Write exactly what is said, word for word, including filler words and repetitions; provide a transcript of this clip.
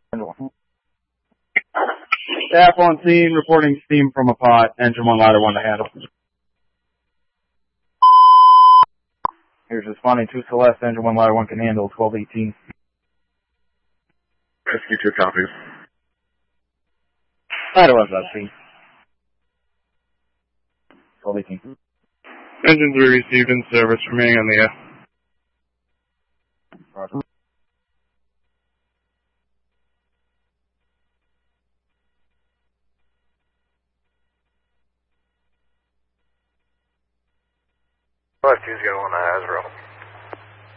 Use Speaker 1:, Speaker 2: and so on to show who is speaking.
Speaker 1: Staff on scene reporting steam from a pot. Engine one, ladder one to handle. Here's responding to Celeste. Engine one, ladder one can handle. twelve eighteen.
Speaker 2: Rescue two copies.
Speaker 1: Ladder one's up, scene. twelve eighteen.
Speaker 2: Engine three received in service, remaining on the air.
Speaker 1: Roger.
Speaker 3: Five two's got one to Hasbro.